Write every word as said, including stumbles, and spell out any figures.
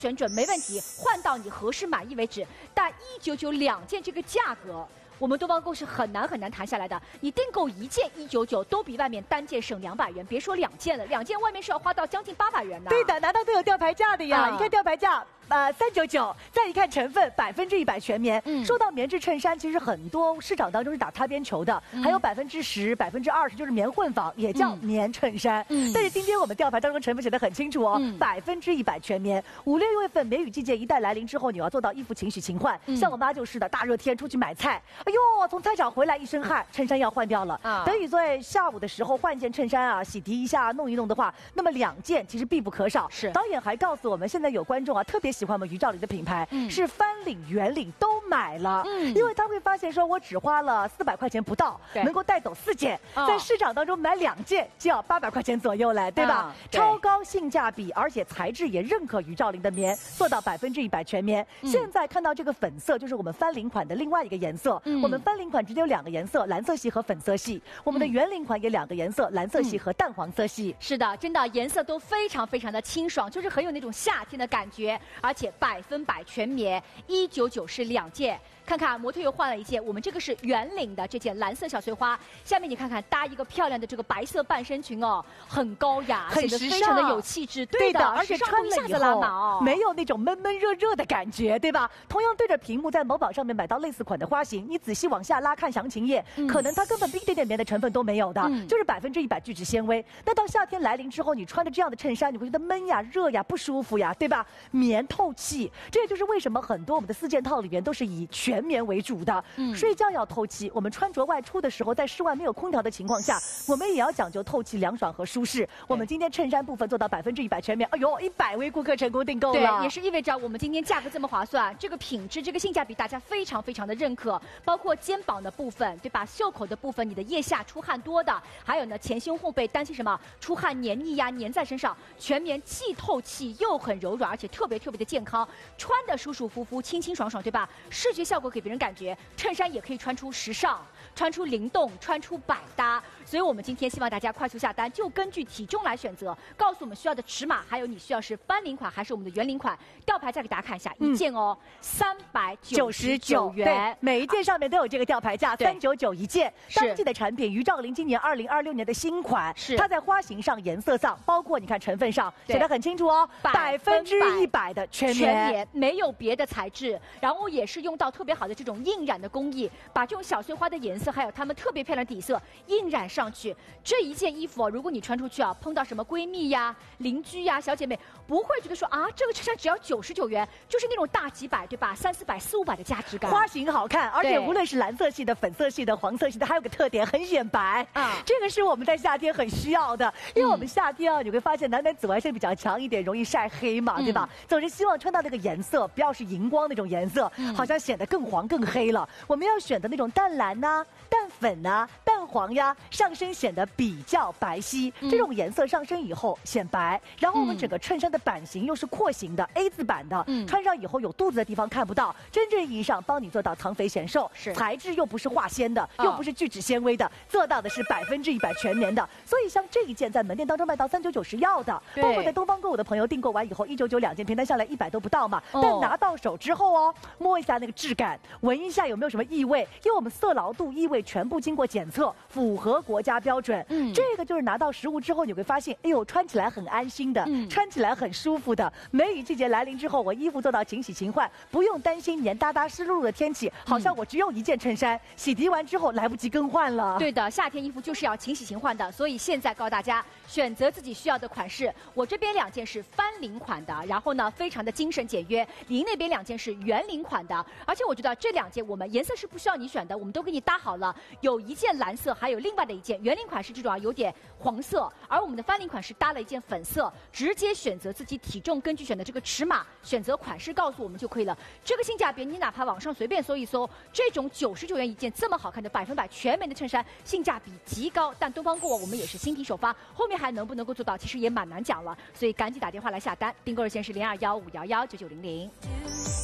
选准没问题，换到你合适满意为止。但一九九两件这个价格，我们东方购是很难很难谈下来的。你订购一件一九九，都比外面单件省两百元。别说两件了，两件外面是要花到将近八百元的。 对的，拿到都有吊牌价的呀。 啊、 你看吊牌价。 呃，三九九，再一看成分，百分之一百全棉。嗯，说到棉质衬衫，其实很多市场当中是打擦边球的，嗯、还有百分之十、百分之二十就是棉混纺，也叫棉衬衫。嗯，但是今天我们吊牌当中成分写得很清楚哦，百分之一百全棉。五六月份梅雨季节一旦来临之后，你要做到衣服勤洗勤换。嗯、像我妈就是的，大热天出去买菜，哎呦，从菜场回来一身汗，衬衫要换掉了。啊，等于在下午的时候换件衬衫啊，洗涤一下，弄一弄的话，那么两件其实必不可少。是，导演还告诉我们，现在有观众啊特别喜欢我们于兆林的品。 品牌、嗯、是翻领、圆领都买了，嗯、因为他会发现说，我只花了四百块钱不到，能够带走四件，哦、在市场当中买两件就要八百块钱左右了，对吧？啊、对超高性价比，而且材质也认可于兆林的棉，做到百分之一百全棉。嗯、现在看到这个粉色，就是我们翻领款的另外一个颜色。嗯、我们翻领款直接有两个颜色，蓝色系和粉色系。我们的圆领款也两个颜色，蓝色系和淡黄色系。嗯、 是的，真的颜色都非常非常的清爽，就是很有那种夏天的感觉，而且百分百。 百全棉一九九是两件，看看模特又换了一件，我们这个是圆领的这件蓝色小碎花，下面你看看搭一个漂亮的这个白色半身裙哦，很高雅， 很显得非常的有气质，对的， 对的而且穿了以后、 哦、 没有那种闷闷热热的感觉，对吧？同样对着屏幕在某宝上面买到类似款的花型，你仔细往下拉看详情页，嗯、可能它根本一点点棉的成分都没有的，嗯、就是百分之一百聚酯纤维。那到夏天来临之后，你穿着这样的衬衫，你会觉得闷呀、热呀、不舒服呀，对吧？棉透气，这也就是为什么很多我们的四件套里面都是以全棉为主的。嗯、睡觉要透气，我们穿着外出的时候，在室外没有空调的情况下，我们也要讲究透气、凉爽和舒适。我们今天衬衫部分做到百分之一百全棉，哎呦，一百位顾客成功订购了。 对，也是意味着我们今天价格这么划算，这个品质、这个性价比大家非常非常的认可。包括肩膀的部分，对吧？袖口的部分，你的腋下出汗多的，还有呢前胸后背担心什么出汗黏腻呀、粘在身上，全棉既透气又很柔软，而且特别特别的健康，穿的舒舒服服、清清爽爽，对吧？视觉效果给别人感觉。 衬衫也可以穿出时尚，穿出灵动，穿出百搭。所以我们今天希望大家快速下单，就根据体重来选择，告诉我们需要的尺码，还有你需要是翻领款还是我们的圆领款。吊牌价给大家看一下，一件哦，三百九十九元， 每一件上面都有这个吊牌价，三九九一件。当季的产品，于兆林今年二零二六年的新款，是它在花型上、颜色上，包括你看成分上写得很清楚哦，百分之一百的全棉， 没有别的材质，然后也是用到特别好的这种印染的工艺，把这种小碎花的颜色，还有它们特别漂亮的底色印染上去。这一件衣服啊，如果你穿出去啊，碰到什么闺蜜呀、邻居呀、小姐妹，不会觉得说啊，这个衬衫只要九十九元，就是那种大几百，对吧？三四百、四五百的价值感。 花型好看，而且无论是蓝色系的、粉色系的、黄色系的，还有个特点很显白啊，这个是我们在夏天很需要的，因为我们夏天啊，你会发现男男紫外线比较强一点，容易晒黑嘛，嗯、对吧？总是希望穿到那个颜色不要是荧光那种颜色，嗯、好像显得更黄更黑了。我们要选的那种淡蓝呐、啊、淡粉呐、啊、淡黄呀，上身显得比较白皙。嗯、这种颜色上身以后显白，然后我们整个衬衫的版型又是廓形的 A 字版的，嗯、穿上以后有肚子的地方看不到，真正意义上帮你做到藏肥显瘦。是材质又不是化纤的，哦、又不是聚酯纤维的，做到的是百分之一百全棉的。所以像这一件在门店当中卖到三九九是要的，包括在东方购物的朋友订购完以后，一九九两件平摊下来一百都不到嘛。哦、但拿到手之后哦，摸一下那个质感，闻一下有没有什么异味，因为我们色牢度、异味全部经过检测，符合国家标准。嗯，这个就是拿到实物之后，你会发现，哎呦，穿起来很安心的，嗯、穿起来很舒服的。梅雨季节来临之后，我衣服做到勤洗勤换，不用担心黏哒哒、湿漉漉的天气，好像我只有一件衬衫，洗涤完之后来不及更换了。 对的，夏天衣服就是要勤洗勤换的，所以现在告诉大家，选择自己需要的款式。我这边两件是翻领款的，然后呢，非常的精神简约。您那边两件是圆领款的，而且我觉得这两件我们颜色是不需要你选的，我们都给你搭好了。有一件蓝色，还有另外的一件圆领款是这种啊，有点黄色，而我们的翻领款是搭了一件粉色。直接选择自己体重，根据选的这个尺码，选择款式告诉我们就可以了。这个性价比，你哪怕网上随便搜一搜，这种九十九元一件这么好看的百分百全棉的衬衫，性价比极高。但东方购物我们也是新品首发，后面还能不能够做到，其实也蛮难讲了。所以赶紧打电话来下单，订购热线是零二幺五幺幺九九零零。